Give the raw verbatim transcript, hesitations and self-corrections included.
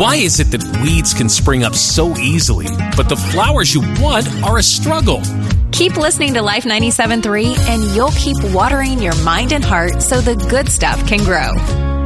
Why is it that weeds can spring up so easily, but the flowers you want are a struggle? Keep listening to Life ninety-seven point three, and you'll keep watering your mind and heart so the good stuff can grow.